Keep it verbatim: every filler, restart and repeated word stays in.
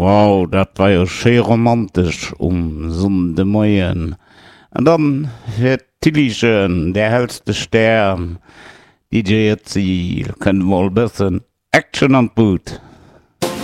Wow, dat war jo sche romantisch um Sondemoien. An dann fir Tillichen, der hellste Stern, D J Ziel, können wohl bëssen Action an Boot.